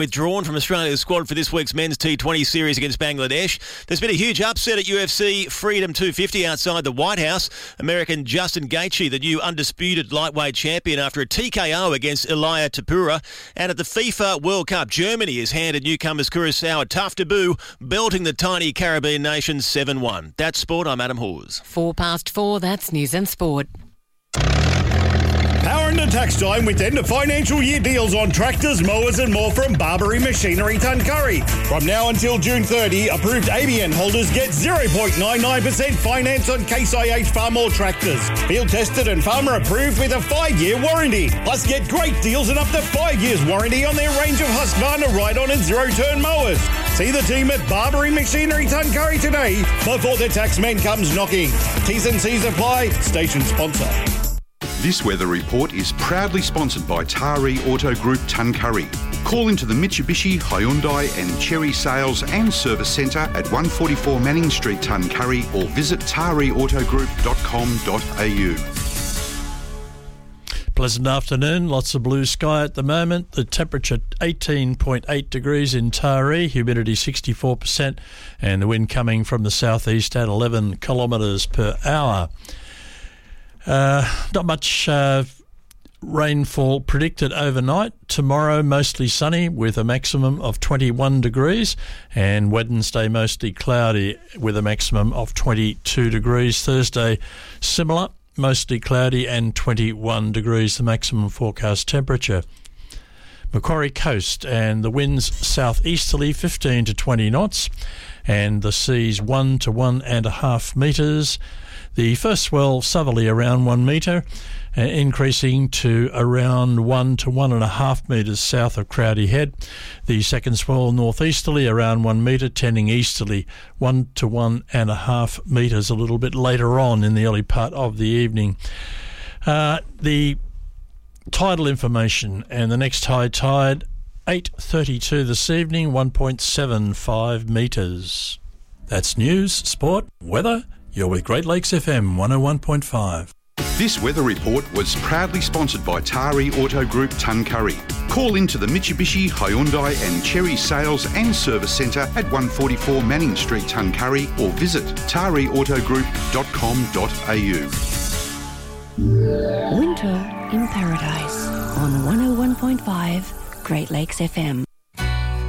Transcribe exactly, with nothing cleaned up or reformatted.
Withdrawn from Australia's squad for this week's men's T twenty series against Bangladesh. There's been a huge upset at U F C Freedom two fifty outside the White House. American Justin Gaethje, the new undisputed lightweight champion after a T K O against Ilia Topuria. And at the FIFA World Cup, Germany has handed newcomers Curaçao a tough debut, belting the tiny Caribbean nation seven one. That's sport. I'm Adam Hawes. Four past four, that's News and Sport. Power into tax time with end of financial year deals on tractors, mowers and more from Barbary Machinery Tuncurry. From now until June thirtieth, approved A B N holders get zero point nine nine percent finance on Case I H Farmall tractors. Field tested and farmer approved with a five-year warranty. Plus get great deals and up to five years warranty on their range of Husqvarna ride-on and zero-turn mowers. See the team at Barbary Machinery Tuncurry today before the taxman comes knocking. T's and C's apply. Station sponsor. This weather report is proudly sponsored by Taree Auto Group Tuncurry. Call into the Mitsubishi, Hyundai and Chery Sales and Service Centre at one forty-four Manning Street, Tuncurry, or visit taree auto group dot com dot a u. Pleasant afternoon, lots of blue sky at the moment. The temperature eighteen point eight degrees in Taree, humidity sixty-four percent, and the wind coming from the southeast at eleven kilometres per hour. Uh, not much uh, rainfall predicted overnight. Tomorrow mostly sunny with a maximum of twenty-one degrees, and Wednesday mostly cloudy with a maximum of twenty-two degrees. Thursday similar, mostly cloudy and twenty-one degrees, the maximum forecast temperature. Macquarie Coast, and the winds southeasterly fifteen to twenty knots, and the seas one to one and a half metres. The first swell southerly around one metre, uh, increasing to around one to one and a half metres south of Crowdy Head. The second swell northeasterly around one metre, tending easterly one to one and a half metres a little bit later on in the early part of the evening. Uh, the tidal information and the next high tide, eight thirty-two this evening, one point seven five metres. That's news, sport, weather. You're with Great Lakes F M one oh one point five. This weather report was proudly sponsored by Taree Auto Group Tuncurry. Call into the Mitsubishi, Hyundai and Chery Sales and Service Centre at one forty-four Manning Street, Tuncurry, or visit taree auto group dot com dot a u. Winter in Paradise on one oh one point five Great Lakes F M.